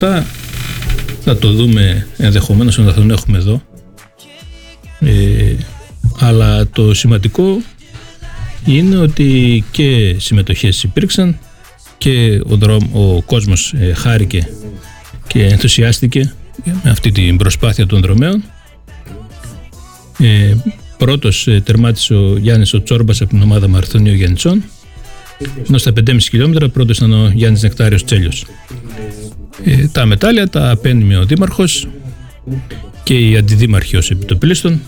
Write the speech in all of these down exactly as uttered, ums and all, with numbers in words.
Αυτά θα το δούμε ενδεχομένως όταν θα τον έχουμε εδώ. Ε, αλλά το σημαντικό είναι ότι και συμμετοχές υπήρξαν και ο, δρόμ, ο κόσμος ε, χάρηκε και ενθουσιάστηκε με αυτή την προσπάθεια των δρομέων. Ε, πρώτος ε, τερμάτισε ο Γιάννης ο Τσόρμπας από την ομάδα Μαραθωνίου Γεννητσών, ενώ στα πέντε κόμμα πέντε χιλιόμετρα πρώτος ήταν ο Γιάννης Νεκτάριος Τσέλιος. Ε, τα μετάλλια τα απένιμε ο Δήμαρχος και οι αντιδήμαρχοι ως επιτοπλίστων.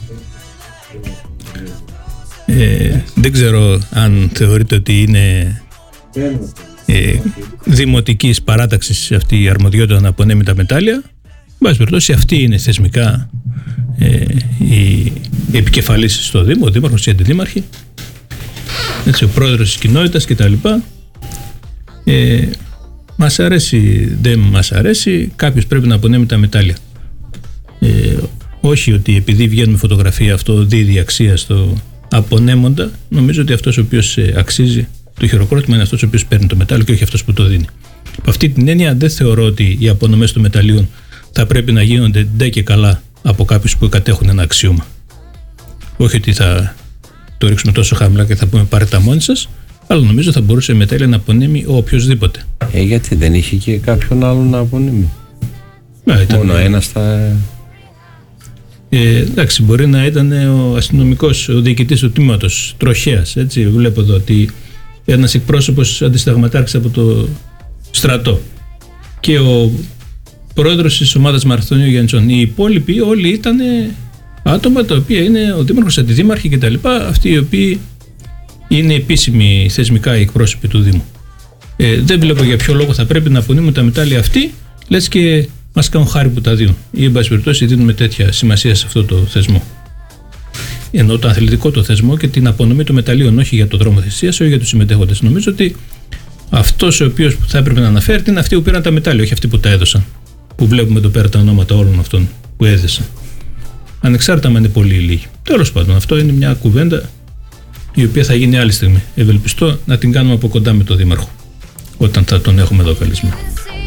Ε, δεν ξέρω αν θεωρείτε ότι είναι ε, δημοτικής παράταξης αυτή η αρμοδιότητα να απονέμει τα μετάλλια. Εν πάση περιπτώσει, αυτή είναι θεσμικά ε, η επικεφαλής στο Δήμο, ο Δήμαρχος, οι αντιδήμαρχοι, έτσι, ο πρόεδρος της κοινότητας κτλ. Ε, μας αρέσει, δεν μας αρέσει, κάποιος πρέπει να απονέμει τα μετάλλια. Ε, όχι ότι επειδή βγαίνουμε φωτογραφία αυτό δίδει αξία στο απονέμοντα. Νομίζω ότι αυτός ο οποίος αξίζει το χειροκρότημα είναι αυτός ο οποίος παίρνει το μετάλλιο και όχι αυτός που το δίνει. Από αυτή την έννοια δεν θεωρώ ότι οι απονομές των μεταλλίων θα πρέπει να γίνονται ντε και καλά από κάποιους που κατέχουν ένα αξίωμα. Όχι ότι θα το ρίξουμε τόσο χαμηλά και θα πούμε πάρε τα μόνοι σας, αλλά νομίζω θα μπορούσε η μετάλλια να απονέμει ο οποιοσδήποτε. Ε, γιατί δεν είχε και κάποιον άλλον να απονέμει? Ε, ήταν... Μόνο ένας θα... Ε, εντάξει, μπορεί να ήταν ο αστυνομικός, ο διοικητής του τμήματος, τροχέας, έτσι, βλέπω εδώ ότι ένας εκπρόσωπος αντισυνταγματάρχης από το στρατό και ο πρόεδρος της ομάδας Μαραθωνίου Γεννητσών. Οι υπόλοιποι όλοι ήταν άτομα τα οποία είναι ο δήμαρχος, αντιδήμαρχοι κτλ. Αυτοί οι οποίοι είναι επίσημοι θεσμικά οι εκπρόσωποι του Δήμου. Ε, δεν βλέπω για ποιο λόγο θα πρέπει να απονείμουν τα μετάλλια αυτοί, λες και μας κάνουν χάρη που τα δίνουν. Ή εν πάση περιπτώσει δίνουμε τέτοια σημασία σε αυτό το θεσμό. Ενώ το αθλητικό το θεσμό και την απονομή των μεταλλίων, όχι για το δρόμο θυσίας, όχι για τους συμμετέχοντες. Νομίζω ότι αυτός ο οποίος θα έπρεπε να αναφέρει είναι αυτοί που πήραν τα μετάλλια, όχι αυτοί που τα έδωσαν. Που βλέπουμε εδώ πέρα τα ονόματα όλων αυτών που έδεσαν. Ανεξάρτητα αν είναι πολύ ή λίγοι. Τέλος πάντων, αυτό είναι μια κουβέντα η οποία θα γίνει άλλη στιγμή. Ευελπιστώ να την κάνουμε από κοντά με τον Δήμαρχο, όταν θα τον έχουμε εδώ καλεσμένο.